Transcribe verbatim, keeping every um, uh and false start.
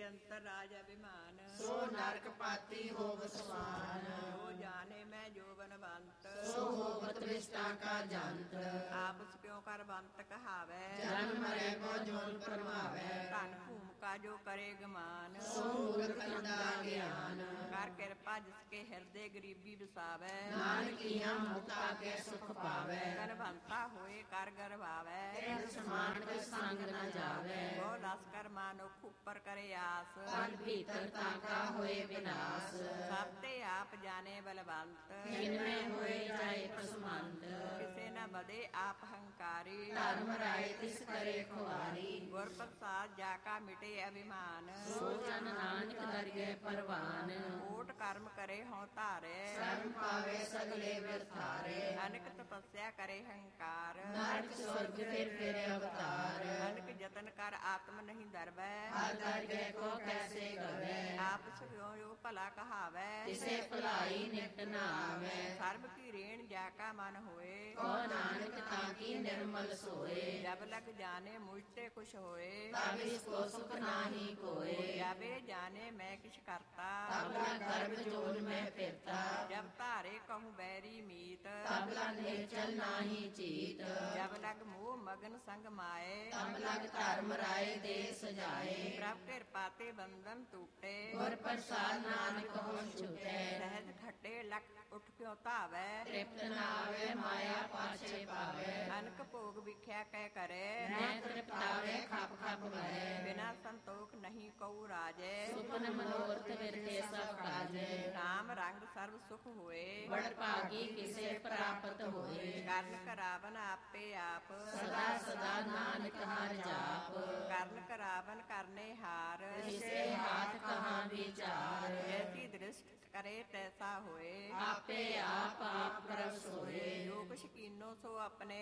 ਅੰਤਰ ਰਾਜ ਅਭਿਮਾਨ ਸੋ ਨਰਕ ਪਾਤੀ ਹੋਵ ਸਮਾਨ ਜੋ ਜਾਣੇ ਮੈਂ ਜੋਬਨਵੰਤ ਸੋ ਹੋਵਤ ਵਿਸਤਾ ਕਾ ਜੰਤ ਆਪਸ ਕਿਉ ਕਰ ਬੰਤ ਕਹਾਵੈ ਜਨਮ ਮਰੈ ਕੋ ਜੋਨ ਪਰਮਾਵੈ ਧਨ ਭੂਮਿਕਾ ਜੋ ਕਰੇ ਗਮਾਨ ਸੋ ਮੂਰਖ ਅੰਧਾ ਗਿਆਨ ਕਰ ਕਿਰਪਾ ਜਿਸ ਕੇ ਹਿਰਦੇ ਗਰੀਬੀ ਵਸਾਵੈ ਨਾਨਕੀਆਂ ਮੁਕਤਾ ਕੇ ਸੁਖ ਪਾਵੈ ਗਰਭੰਤਾ ਹੋਏ ਕਰ ਗਰਭਾਵੈ ਤਿਨ ਸਮਾਨ ਕੇ ਸੰਗ ਨ ਜਾਵੈ ਉਹ ਲਸਕਰ ਮਾਨੁਖ ਉੱਪਰ ਕਰੇ ਆਸ ਤਨ ਭੀਤਰ ਤਾਂ ਕਾ ਹੋਏ ਵਿਨਾਸ਼ ਸਭ ਤੇ ਆਪ ਜਾਣੇ ਬਲਵੰਤ ਜਿਨਮੇ ਹੋਏ ਜਾਏ ਪਸਮੰਤ ਕਿਸੇ ਨ ਬਦੇ ਆਪ ਹੰਕਾਰੀ ਧਰਮ ਰਾਏ ਤਿਸ ਕਰੇ ਖੁਆਰੀ ਗੁਰ ਪ੍ਰਸਾਦ ਜਾ ਕਾ ਮਿਟੇ ਅਭਿਮਾਨ ਸੋ ਜਨ ਨਾਨਕ ਦਰਿਐ ਪਰਵਾਨ ਓਟ ਕਰਮ ਕਰੇ ਹੋਂ ਧਾਰੇ ਸ਼ਰਨ ਪਾਵੇ ਸਗਲੇ ਵਿਰਥਾਰੇ ਅਨਕ ਤਪੱਸਿਆ ਕਰੇ ਹੰਕਾਰ ਨਰਕ ਸੁਰਗ ਫਿਰ ਫਿਰ ਅਵਤਾਰ ਅਨਕ ਯਤਨ ਕਰ ਆਤਮ ਨਹੀਂ ਦਰਵੈ ਹਰ ਦਰਿਐ ਕੋ ਕੈਸੇ ਗਵੈ ਆਪ ਸੁਖਿਓ ਜੋ ਭਲਾ ਕਹਾਵੈ ਤਿਸੇ ਭਲਾਈ ਨਿਤ ਨ ਆਵੈ ਸਰਬ ਕੀ ਰੇਣ ਜਾ ਕਾ ਮਨ ਹੋਏ ਕੋ ਨਾਨਕ ਤਾਂ ਕੀ ਨਿਰਮਲ ਸੋਏ ਜਬ ਲਗ ਜਾਣੇ ਮੁਝ ਤੇ ਕੁਛ ਹੋਏ ਤਬ ਇਸ ਕੋ ਸੁਖ ਨਾਹੀ ਕੋਏ ਜਬੇ ਜਾਣੇ ਮੈਂ ਕਿਛ ਕਰਤਾ ਤਬ ਲਗ ਗਰਭ ਜੋਨ ਮੈਂ ਫਿਰਤਾ ਜਬ ਧਾਰੇ ਕਹੂੰ ਬੈਰੀ ਮੀਤ ਤਬ ਲਗ ਨਿਰਚਲ ਨਾਹੀ ਚੀਤ ਜਬ ਲਗ ਮੋਹ ਮਗਨ ਸੰਗ ਮਾਏ ਤਬ ਲਗ ਧਰਮ ਰਾਏ ਦੇ ਸਜਾਏ ਪ੍ਰਭ ਕਿਰਪਾ ਤੇ ਬੰਧਨ ਟੂਟੇ ਗੁਰ ਪ੍ਰਸਾਦ ਨਾਨਕ ਹੋਂ ਛੁਟੈ ਸਹਿਜ ਖੱਟੇ ਲਖ ਉੱਠ ਕਿਉ ਧਾਵੈ ਤ੍ਰਿਪਤ ਨ ਆਵੇ ਮਾਇਆ ਪਾਛੇ ਪਾਵੇ ਅਨਕ ਭੋਗ ਵਿਖਿਆ ਕਹਿ ਕਰੇ ਨੈ ਤ੍ਰਿਪਤਾਵੇ ਖਪ ਖਪ ਵੈ ਬਿਨਾ ਸੰਤੋਖ ਨਹੀਂ ਕਉ ਰਾਜੈ ਸੁਪਨ ਮਨੋਰਥ ਵਿਰਤੇ ਸਭ ਕਾਜੈ ਨਾਮ ਰੰਗ ਸਰਬ ਸੁਖ ਹੋਏ ਬੜ ਭਾਗੀ ਕਿਸੇ ਪ੍ਰਾਪਤ ਹੋਏ ਕਰਨ ਕਰਾਵਨ ਆਪੇ ਆਪ ਸਦਾ ਸਦਾ ਨਾਨਕ ਹਰਿ ਜਾਪ ਕਰਨ ਕਰਾਵਨ ਕਰਨੇ ਹਾਰ ਕਿਸੇ ਹਾਥ ਕਹਾਂ ਵਿਚਾਰ ਜੈਸੀ ਦ੍ਰਿਸ਼ਟ ਕਰੇ ਤੈਸਾ ਹੋਏ ਆਪੇ ਆਪ ਆਪ ਪ੍ਰਭ ਸੋਏ ਜੋ ਕੁਛ ਕੀਨੋ ਸੋ ਆਪਣੇ